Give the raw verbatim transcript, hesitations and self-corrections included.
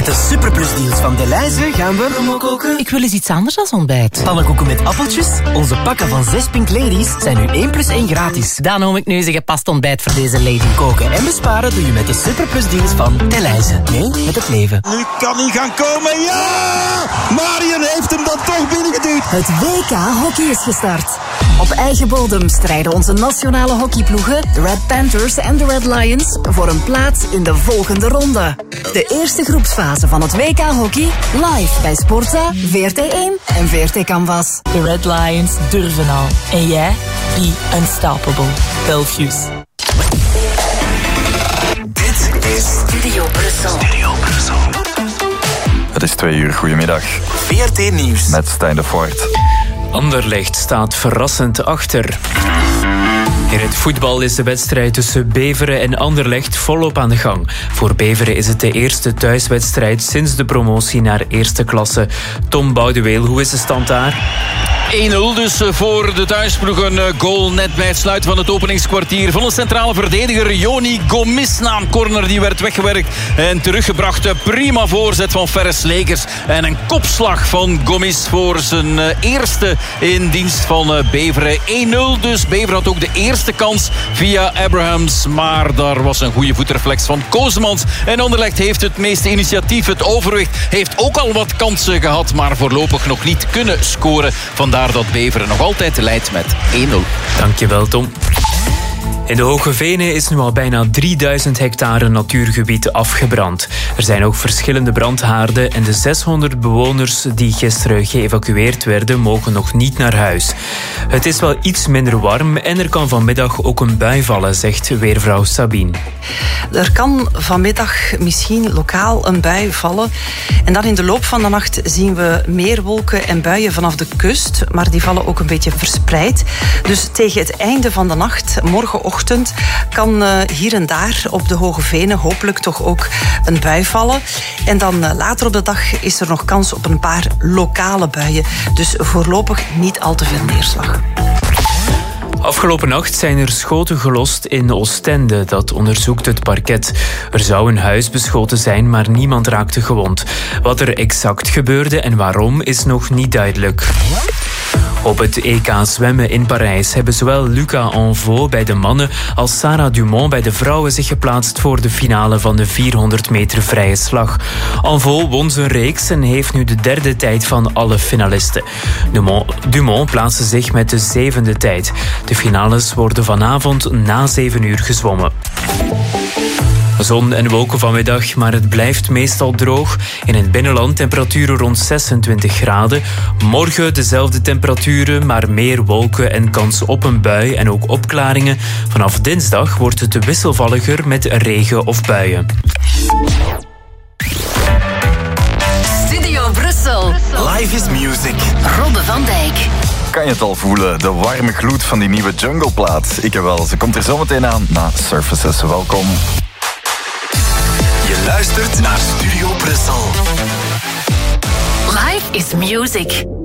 Met de superplusdeals van Delhaize gaan we... Pannenkoeken. Ik wil eens iets anders dan ontbijt. Pannenkoeken met appeltjes. Onze pakken van zes Pink Ladies zijn nu één plus één gratis. Dan noem ik nu eens een gepast ontbijt voor deze lady. Koken en besparen doe je met de superplusdeals van Delhaize. Nee, met het leven. Nu kan hij gaan komen. Ja! Marion heeft hem dan toch binnengeduwd. Het W K hockey is gestart. Op eigen bodem strijden onze nationale hockeyploegen, de Red Panthers en de Red Lions, voor een plaats in de volgende ronde. De eerste groepsfase van het W K hockey live bij Sporza, V R T één en V R T Canvas. De Red Lions durven al. En jij? Be unstoppable. Belfius. Dit is Studio Brussel. Studio Brussel. Het is twee uur. Goedemiddag. V R T Nieuws. Met Stijn de Voort. Anderlecht staat verrassend achter. In het voetbal is de wedstrijd tussen Beveren en Anderlecht volop aan de gang. Voor Beveren is het de eerste thuiswedstrijd sinds de promotie naar eerste klasse. Tom Boudeweel, hoe is de stand daar? één nul dus voor de thuisploeg. Een goal net bij het sluiten van het openingskwartier van een centrale verdediger Joni Gomis na een corner die werd weggewerkt en teruggebracht. Prima voorzet van Ferres Lekers en een kopslag van Gomis voor zijn eerste in dienst van Beveren. één nul dus. Beveren had ook de eerste kans via Abrahams, maar daar was een goede voetreflex van Kozemans. En Anderlecht heeft het meeste initiatief, het overwicht, heeft ook al wat kansen gehad, maar voorlopig nog niet kunnen scoren. Vandaar dat Beveren nog altijd leidt met één nul. Dankjewel, Tom. In de Hoge Venen is nu al bijna drieduizend hectare natuurgebied afgebrand. Er zijn ook verschillende brandhaarden en de zeshonderd bewoners die gisteren geëvacueerd werden mogen nog niet naar huis. Het is wel iets minder warm en er kan vanmiddag ook een bui vallen, zegt weervrouw Sabine. Er kan vanmiddag misschien lokaal een bui vallen. En dan in de loop van de nacht zien we meer wolken en buien vanaf de kust, maar die vallen ook een beetje verspreid. Dus tegen het einde van de nacht, morgenochtend, kan uh, hier en daar op de Hoge Venen hopelijk toch ook een bui vallen. En dan uh, later op de dag is er nog kans op een paar lokale buien. Dus voorlopig niet al te veel neerslag. Afgelopen nacht zijn er schoten gelost in Oostende. Dat onderzoekt het parket. Er zou een huis beschoten zijn, maar niemand raakte gewond. Wat er exact gebeurde en waarom is nog niet duidelijk. Op het E K zwemmen in Parijs hebben zowel Luca Anveau bij de mannen als Sarah Dumont bij de vrouwen zich geplaatst voor de finale van de vierhonderd meter vrije slag. Anveau won zijn reeks en heeft nu de derde tijd van alle finalisten. Dumont, Dumont plaatste zich met de zevende tijd. De finales worden vanavond na zeven uur gezwommen. Zon en wolken vanmiddag, maar het blijft meestal droog. In het binnenland temperaturen rond zesentwintig graden. Morgen dezelfde temperaturen, maar meer wolken en kans op een bui en ook opklaringen. Vanaf dinsdag wordt het wisselvalliger met regen of buien. Studio Brussel. Life is music. Robbe van Dijk. Kan je het al voelen? De warme gloed van die nieuwe Jungleplaat. Ik heb wel. Ze komt er zometeen aan na Surfaces. Welkom. Je luistert naar Studio Brussel. Life is music.